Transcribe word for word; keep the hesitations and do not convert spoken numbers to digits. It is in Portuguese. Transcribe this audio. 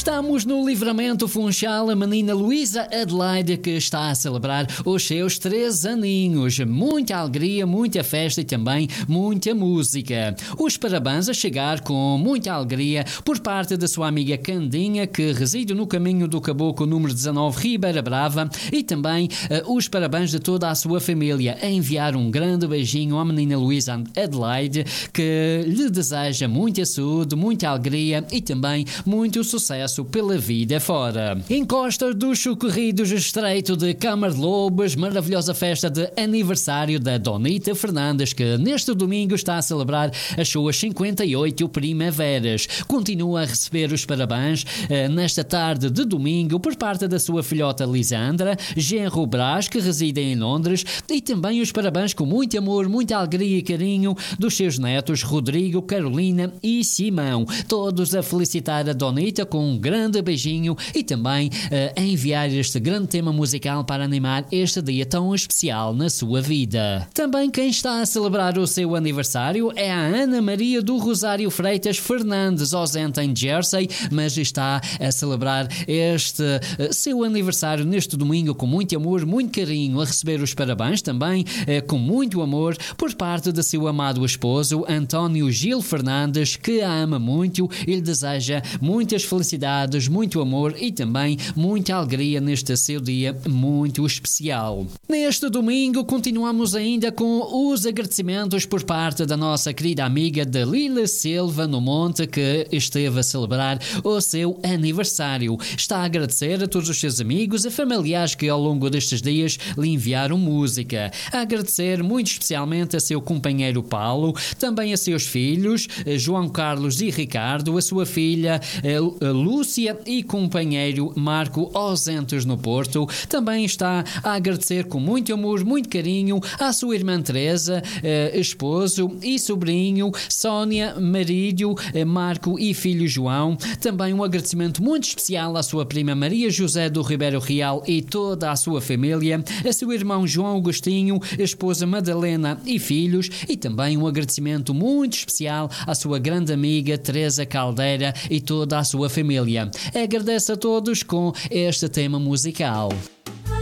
Estamos no Livramento Funchal, a menina Luísa Adelaide, que está a celebrar os seus três aninhos. Muita alegria, muita festa e também muita música. Os parabéns a chegar com muita alegria por parte da sua amiga Candinha, que reside no caminho do Caboclo número dezanove, Ribeira Brava, e também uh, os parabéns de toda a sua família. A enviar um grande beijinho à menina Luísa Adelaide, que lhe deseja muita saúde, muita alegria e também muito sucesso pela vida fora. Encostas dos Socorridos, estreito de Câmara de Lobos, maravilhosa festa de aniversário da Donita Fernandes, que neste domingo está a celebrar as suas cinquenta e oito primaveras. Continua a receber os parabéns eh, nesta tarde de domingo por parte da sua filhota Lisandra, genro Brás, que reside em Londres, e também os parabéns com muito amor, muita alegria e carinho dos seus netos Rodrigo, Carolina e Simão. Todos a felicitar a Donita com um grande beijinho e também uh, a enviar este grande tema musical para animar este dia tão especial na sua vida. Também quem está a celebrar o seu aniversário é a Ana Maria do Rosário Freitas Fernandes, ausente em Jersey, mas está a celebrar este uh, seu aniversário neste domingo com muito amor, muito carinho, a receber os parabéns também uh, com muito amor por parte de seu amado esposo António Gil Fernandes, que a ama muito e lhe deseja muitas felicidades, muito amor e também muita alegria neste seu dia muito especial. Neste domingo continuamos ainda com os agradecimentos por parte da nossa querida amiga Dalila Silva no Monte, que esteve a celebrar o seu aniversário. Está a agradecer a todos os seus amigos e familiares que ao longo destes dias lhe enviaram música. A agradecer muito especialmente a seu companheiro Paulo, também a seus filhos João Carlos e Ricardo, a sua filha Lúcia e companheiro Marco, ausentes no Porto. Também está a agradecer com muito amor, muito carinho à sua irmã Teresa, eh, esposo e sobrinho Sónia, marido eh, Marco e filho João. Também um agradecimento muito especial à sua prima Maria José do Ribeiro Real e toda a sua família, a seu irmão João Agostinho, esposa Madalena e filhos, e também um agradecimento muito especial à sua grande amiga Teresa Caldeira e toda a sua família. Agradeço a todos com este tema musical.